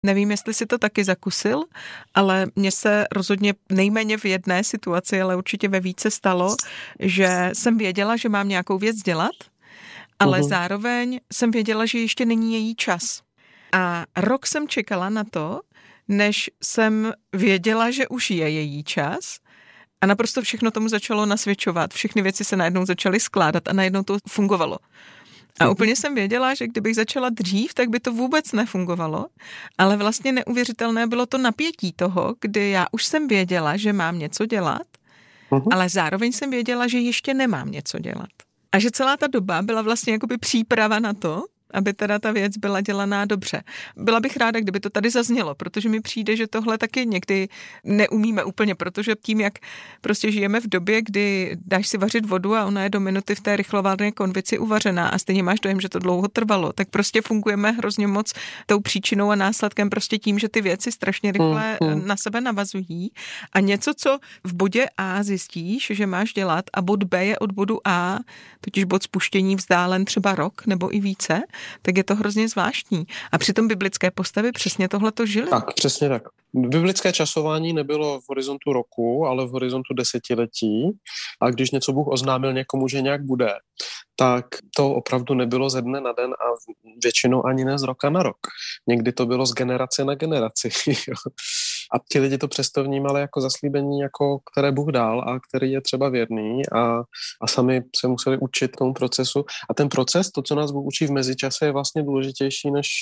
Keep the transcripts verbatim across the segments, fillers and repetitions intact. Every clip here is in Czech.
Nevím, jestli si to taky zakusil, ale mně se rozhodně nejméně v jedné situaci, ale určitě ve více stalo, že jsem věděla, že mám nějakou věc dělat, ale uh-huh. zároveň jsem věděla, že ještě není její čas. A rok jsem čekala na to, než jsem věděla, že už je její čas a naprosto všechno tomu začalo nasvědčovat. Všechny věci se najednou začaly skládat a najednou to fungovalo. A úplně jsem věděla, že kdybych začala dřív, tak by to vůbec nefungovalo, ale vlastně neuvěřitelné bylo to napětí toho, kdy já už jsem věděla, že mám něco dělat, uh-huh. ale zároveň jsem věděla, že ještě nemám něco dělat. A že celá ta doba byla vlastně jakoby příprava na to, aby teda ta věc byla dělaná dobře. Byla bych ráda, kdyby to tady zaznělo, protože mi přijde, že tohle taky někdy neumíme úplně, protože tím, jak prostě žijeme v době, kdy dáš si vařit vodu a ona je do minuty v té rychlovarné konvici uvařená a stejně máš dojem, že to dlouho trvalo, tak prostě fungujeme hrozně moc tou příčinou a následkem prostě tím, že ty věci strašně rychle mm, mm. na sebe navazují a něco, co v bodě A zjistíš, že máš dělat a bod B je od bodu A, totiž bod spuštění vzdálen třeba rok nebo i více, tak je to hrozně zvláštní. A přitom biblické postavy přesně tohle to žily. Tak, přesně tak. Biblické časování nebylo v horizontu roku, ale v horizontu desetiletí. A když něco Bůh oznámil někomu, že nějak bude, tak to opravdu nebylo ze dne na den a většinou ani ne z roka na rok. Někdy to bylo z generace na generaci. A ti lidi to přesto vnímali jako zaslíbení, jako které Bůh dal a který je třeba věrný a, a sami se museli učit tomu procesu. A ten proces, to, co nás Bůh učí v mezičase, je vlastně důležitější než,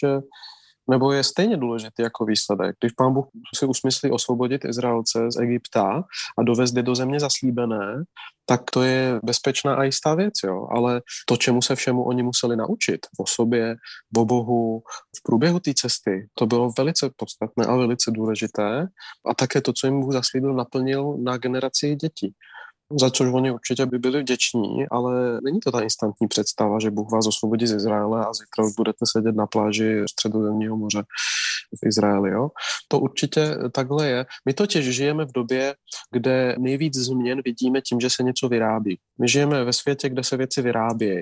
nebo je stejně důležitý jako výsledek. Když Pán Bůh si usmyslí osvobodit Izraelce z Egypta a dovést je do země zaslíbené, tak to je bezpečná a jistá věc, jo. Ale to, čemu se všemu oni museli naučit, o sobě, o Bohu, v průběhu té cesty, to bylo velice podstatné a velice důležité. A také to, co jim Bůh zaslíbil, naplnil na generaci dětí. Za což oni určitě by byli vděční, ale není to ta instantní představa, že Bůh vás osvobodí z Izraele a zítra už budete sedět na pláži Středozemního moře v Izraeli. Jo? To určitě takhle je. My totiž žijeme v době, kde nejvíc změn vidíme tím, že se něco vyrábí. My žijeme ve světě, kde se věci vyrábějí.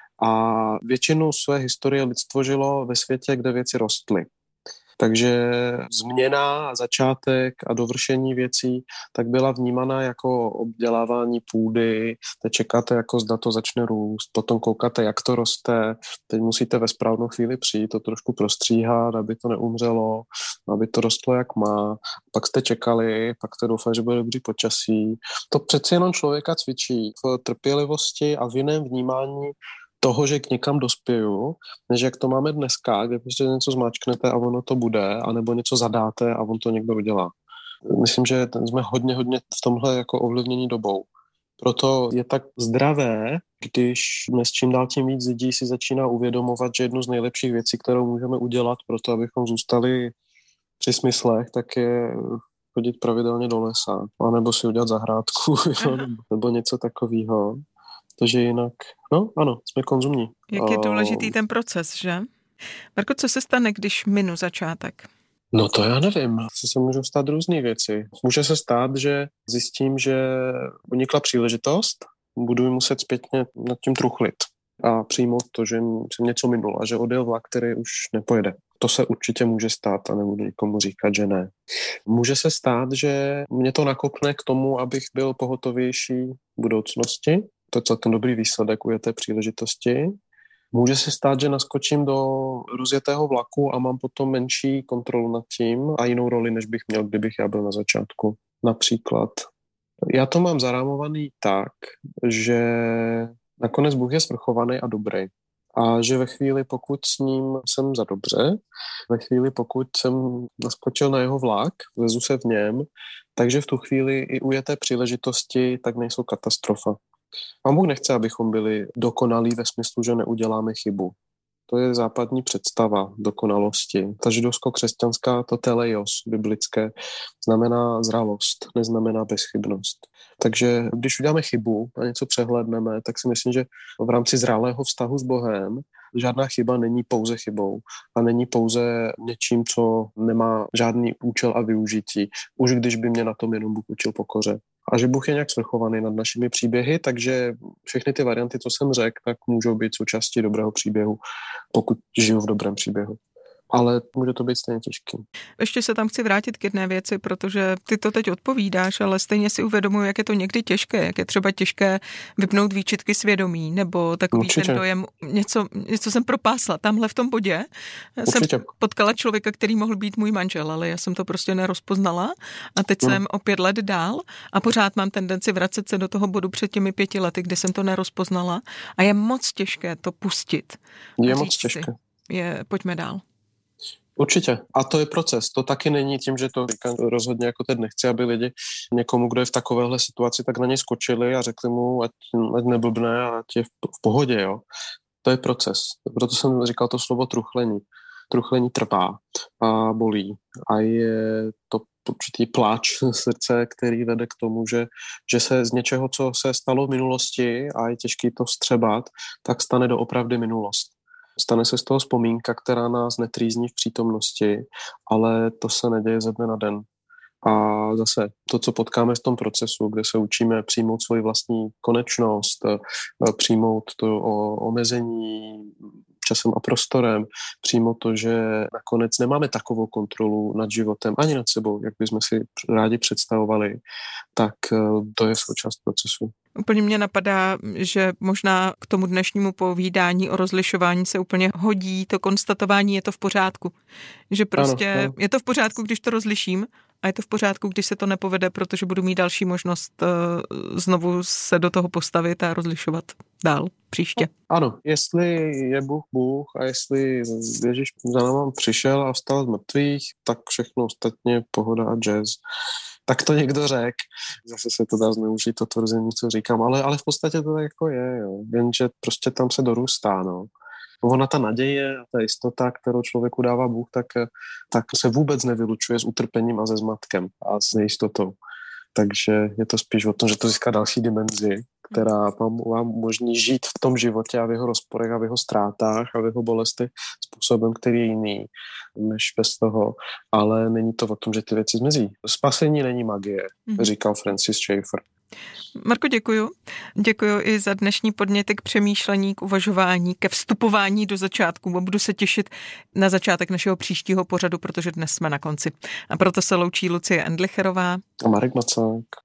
A většinu své historie lidstvo žilo ve světě, kde věci rostly. Takže změna, začátek a dovršení věcí tak byla vnímaná jako obdělávání půdy, teď čekáte, jako zda to začne růst, potom koukáte, jak to roste, teď musíte ve správnou chvíli přijít, to trošku prostříhat, aby to neumřelo, aby to rostlo, jak má, pak jste čekali, pak jste doufali, že bude dobrý počasí. To přeci jenom člověka cvičí v trpělivosti a v jiném vnímání toho, že k někam dospěju, než jak to máme dneska, kde prostě něco zmáčknete a ono to bude, anebo něco zadáte a on to někdo udělá. Myslím, že jsme hodně, hodně v tomhle jako ovlivnění dobou. Proto je tak zdravé, když dnes čím dál tím víc lidí si začíná uvědomovat, že jednu z nejlepších věcí, kterou můžeme udělat pro to, abychom zůstali při smyslech, tak je chodit pravidelně do lesa, anebo si udělat zahrádku, nebo něco takového. Takže jinak, no ano, jsme konzumní. Jak je důležitý ten proces, že? Marko, co se stane, když minu začátek? No to já nevím. Co se můžou stát různé věci. Může se stát, že zjistím, že unikla příležitost, budu ji muset zpětně nad tím truchlit a přijmout to, že jsem něco minul a že odjel vlak, který už nepojede. To se určitě může stát a nebudu nikomu říkat, že ne. Může se stát, že mě to nakopne k tomu, abych byl pohotovější v budoucnosti. To je celkem dobrý výsledek u té příležitosti. Může se stát, že naskočím do rozjetého vlaku a mám potom menší kontrolu nad tím a jinou roli, než bych měl, kdybych já byl na začátku. Například. Já to mám zarámovaný tak, že nakonec Bůh je svrchovaný a dobrý. A že ve chvíli, pokud s ním jsem za dobře, ve chvíli, pokud jsem naskočil na jeho vlak, vezu se v něm, takže v tu chvíli i u té příležitosti tak nejsou katastrofa. Pán Bůh nechce, abychom byli dokonalí ve smyslu, že neuděláme chybu. To je západní představa dokonalosti. Ta židovsko-křesťanská, to teleios biblické, znamená zralost, neznamená bezchybnost. Takže když uděláme chybu a něco přehlédneme, tak si myslím, že v rámci zralého vztahu s Bohem žádná chyba není pouze chybou a není pouze něčím, co nemá žádný účel a využití, už když by mě na tom jenom Bůh učil pokoře. A že Bůh je nějak svrchovaný nad našimi příběhy, takže všechny ty varianty, co jsem řekl, tak můžou být součástí dobrého příběhu, pokud žiju v dobrém příběhu. ale může to být stejně těžký. Ještě se tam chci vrátit k jedné věci, protože ty to teď odpovídáš, ale stejně si uvědomuji, jak je to někdy těžké, jak je třeba těžké vypnout výčitky svědomí, nebo takový Určitě. ten dojem, něco, něco jsem propásla. Tamhle v tom bodě Určitě. jsem potkala člověka, který mohl být můj manžel, ale já jsem to prostě nerozpoznala a teď Hmm. jsem o pět let dál a pořád mám tendenci vracet se do toho bodu před těmi pěti lety, kdy jsem to nerozpoznala a je moc těžké to pustit. Je moc těžké. Je, pojďme dál. Určitě. A to je proces. To taky není tím, že to říkám rozhodně jako teď nechci, aby lidi někomu, kdo je v takovéhle situaci, tak na něj skočili a řekli mu, ať, ať neblbne a ať je v, v pohodě. Jo. To je proces. Proto jsem říkal to slovo truchlení. Truchlení trvá a bolí. A je to určitý pláč srdce, který vede k tomu, že, že se z něčeho, co se stalo v minulosti a je těžký to vstřebat, tak stane doopravdy minulost. Stane se z toho vzpomínka, která nás netrýzní v přítomnosti, ale to se neděje ze dne na den. A zase to, co potkáme v tom procesu, kde se učíme přijmout svoji vlastní konečnost, přijmout to omezení časem a prostorem, přijmout to, že nakonec nemáme takovou kontrolu nad životem ani nad sebou, jak bychom si rádi představovali, tak to je součást procesu. Úplně mě napadá, že možná k tomu dnešnímu povídání o rozlišování se úplně hodí to konstatování, je to v pořádku. Že prostě ano, ano. Je to v pořádku, když to rozliším a je to v pořádku, když se to nepovede, protože budu mít další možnost uh, znovu se do toho postavit a rozlišovat dál příště. Ano, jestli je Bůh Bůh a jestli Ježíš za náma přišel a vstal z mrtvých, tak všechno ostatně pohoda a jazz. Tak to někdo řekl. Zase se to dá zneužít, to tvrzení, co říkám, ale, ale v podstatě to tak jako je, jo. Jenže prostě tam se dorůstá, no. Ona ta naděje a ta jistota, kterou člověku dává Bůh, tak, tak se vůbec nevylučuje s utrpením a se zmatkem a s nejistotou. Takže je to spíš o tom, že to získá další dimenzi, která vám, vám umožní žít v tom životě a v jeho rozporech a v jeho ztrátách a v jeho bolesti způsobem, který je jiný než bez toho. Ale není to o tom, že ty věci zmizí. Spasení není magie, mm-hmm. říkal Francis Schaeffer. Marko, děkuju. Děkuju i za dnešní podněty k přemýšlení, k uvažování, ke vstupování do začátku. Budu se těšit na začátek našeho příštího pořadu, protože dnes jsme na konci. A proto se loučí Lucie Endlicherová a Marek Macák.